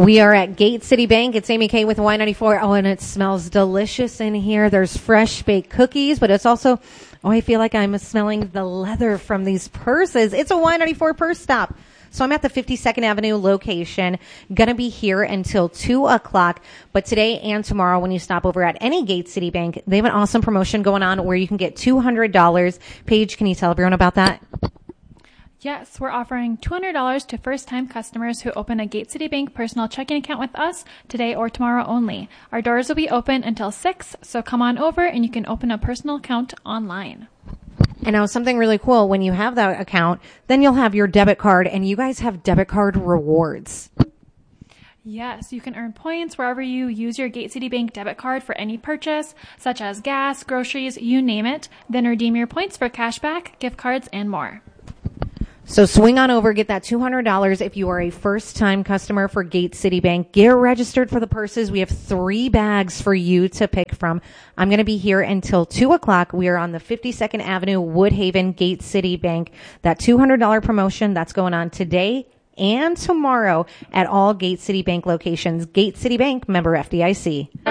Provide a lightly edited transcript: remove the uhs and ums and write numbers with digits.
We are at Gate City Bank. It's Amy Kay with Y94. Oh, and it smells delicious in here. There's fresh baked cookies, but it's also, I feel like I'm smelling the leather from these purses. It's a Y94 purse stop. So I'm at the 52nd Avenue location, going to be here until 2 o'clock. But today and tomorrow, when you stop over at any Gate City Bank, they have an awesome promotion going on where you can get $200. Paige, can you tell everyone about that? Yes, we're offering $200 to first-time customers who open a Gate City Bank personal checking account with us today or tomorrow only. Our doors will be open until 6, so come on over and you can open a personal account online. And now something really cool, when you have that account, then you'll have your debit card, and you guys have debit card rewards. Yes, you can earn points wherever you use your Gate City Bank debit card for any purchase, such as gas, groceries, you name it. Then redeem your points for cashback, gift cards, and more. So swing on over, get that $200 if you are a first-time customer for Gate City Bank. Get registered for the purses. We have 3 bags for you to pick from. I'm going to be here until 2 o'clock. We are on the 52nd Avenue, Woodhaven, Gate City Bank. That $200 promotion, that's going on today and tomorrow at all Gate City Bank locations. Gate City Bank, member FDIC.